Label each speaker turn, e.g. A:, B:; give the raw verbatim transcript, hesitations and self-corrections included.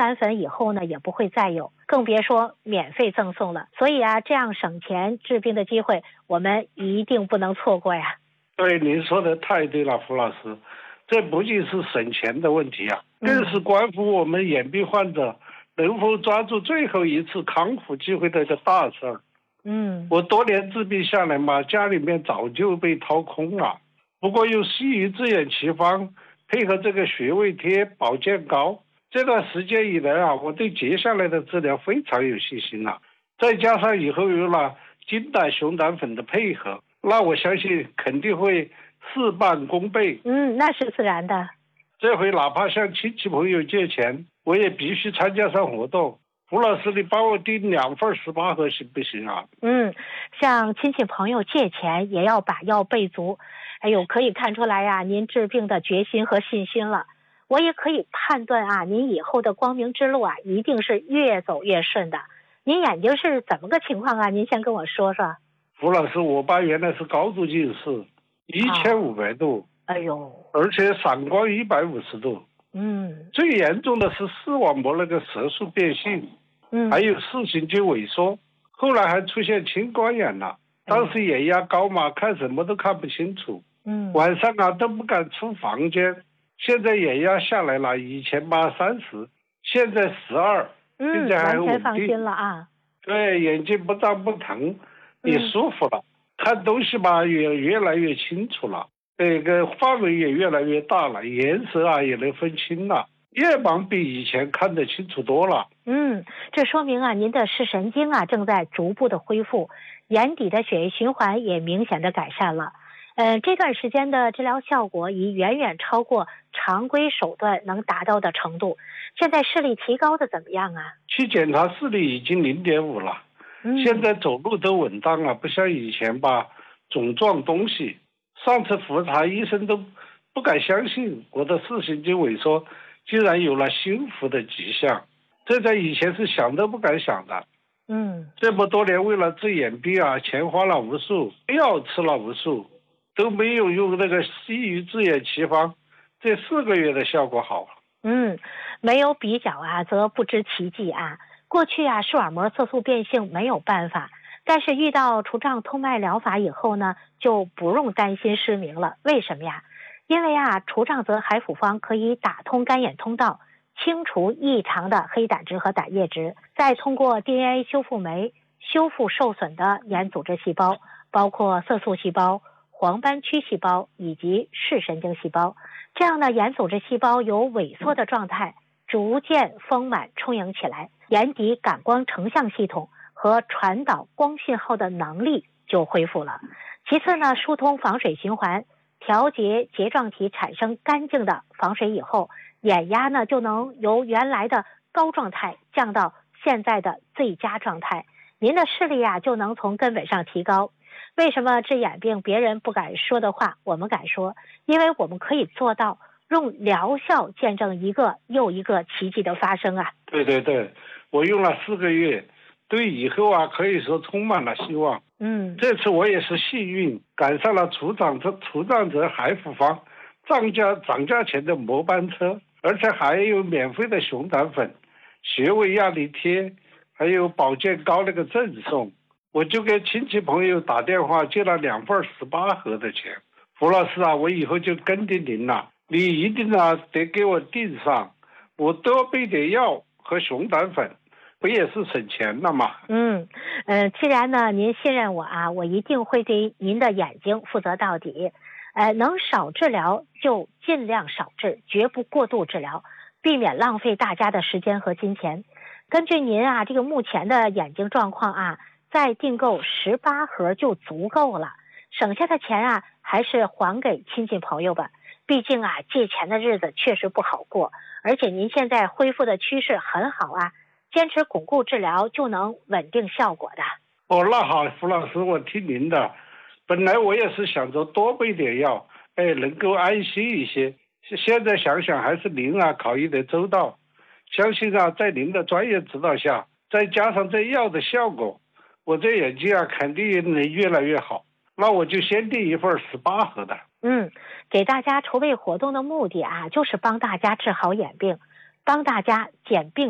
A: 胆粉以后呢也不会再有，更别说免费赠送了。所以啊，这样省钱治病的机会我们一定不能错过呀。
B: 对，您说的太对了，胡老师，这不仅是省钱的问题啊，更是关乎我们眼病患者能否抓住最后一次康复机会的一个大事儿。
A: 嗯，
B: 我多年治病下来嘛，家里面早就被掏空了。不过用西医自圆其方，配合这个穴位贴、保健膏，这段时间以来啊，我对接下来的治疗非常有信心了。再加上以后有了金胆熊胆粉的配合，那我相信肯定会事半功倍。
A: 嗯，那是自然的。
B: 这回哪怕向亲戚朋友借钱，我也必须参加上活动。胡老师，你帮我订两份十八盒行不行啊？
A: 嗯，向亲戚朋友借钱也要把药备足。哎呦，可以看出来呀、啊，您治病的决心和信心了。我也可以判断啊，您以后的光明之路啊，一定是越走越顺的。您眼睛是怎么个情况啊？您先跟我说说。
B: 胡老师，我爸原来是高度近视，一千五百度，
A: 哎呦，
B: 而且散光一百五十度。
A: 嗯，
B: 最严重的是视网膜那个色素变性。
A: 嗯，
B: 还有视神经萎缩，后来还出现青光眼了。当时眼压高嘛，看什么都看不清楚，
A: 嗯，
B: 晚上啊都不敢出房间。现在眼压下来了，以前嘛三十，现在十二，现在还
A: 完全放心了啊。
B: 对，眼睛不胀不疼，也舒服了，嗯、看东西吧也越来越清楚了，那个范围也越来越大了，颜色啊也能分清了。夜盲比以前看得清楚多了。
A: 嗯，这说明啊，您的视神经啊正在逐步的恢复，眼底的血液循环也明显的改善了。呃，这段时间的治疗效果已远远超过常规手段能达到的程度。现在视力提高的怎么样啊？
B: 去检查视力已经零点五了，嗯、现在走路都稳当了，不像以前吧，总撞东西。上次复查，医生都不敢相信我的视神经萎缩竟然有了修复的迹象，这在以前是想都不敢想的。
A: 嗯，
B: 这么多年为了治眼病啊，钱花了无数，药吃了无数，都没有用那个西医自圆其方，这四个月的效果好。
A: 嗯，没有比较啊，则不知奇迹啊。过去啊，视网膜色素变性没有办法，但是遇到除障通脉疗法以后呢，就不用担心失明了。为什么呀？因为啊，除障泽海辅方可以打通干眼通道，清除异常的黑胆汁和胆液质，再通过 D N A 修复酶修复受损的眼组织细胞，包括色素细胞、黄斑区细胞以及视神经细胞。这样呢，眼组织细胞由萎缩的状态逐渐丰满充盈起来，眼底感光成像系统和传导光信号的能力就恢复了。其次呢，疏通防水循环，调节睫状体产生干净的防水以后，眼压呢就能由原来的高状态降到现在的最佳状态，您的视力啊就能从根本上提高。为什么治眼病别人不敢说的话我们敢说？因为我们可以做到用疗效见证一个又一个奇迹的发生啊！
B: 对对对，我用了四个月，对以后啊可以说充满了希望。
A: 嗯，
B: 这次我也是幸运赶上了除障者除障者海辅方涨价涨价前的末班车，而且还有免费的熊胆粉、穴位压力贴，还有保健膏那个赠送。我就给亲戚朋友打电话借了两份十八盒的钱。胡老师啊，我以后就跟着您了，你一定啊得给我订上，我多备点药和熊胆粉，不也是省钱了吗？
A: 嗯，呃，既然呢您信任我啊，我一定会对您的眼睛负责到底。呃，能少治疗就尽量少治，绝不过度治疗，避免浪费大家的时间和金钱。根据您啊这个目前的眼睛状况啊，再订购十八盒就足够了，省下的钱啊还是还给亲戚朋友吧。毕竟啊借钱的日子确实不好过，而且您现在恢复的趋势很好啊，坚持巩固治疗就能稳定效果的。
B: 哦，那好，胡老师，我听您的。本来我也是想着多备点药，哎，能够安心一些。现在想想还是您啊考虑的周到。相信啊，在您的专业指导下，再加上这药的效果，我这眼睛啊肯定能越来越好。那我就先订一份十八盒的。
A: 嗯，给大家筹备活动的目的啊，就是帮大家治好眼病，帮大家减病。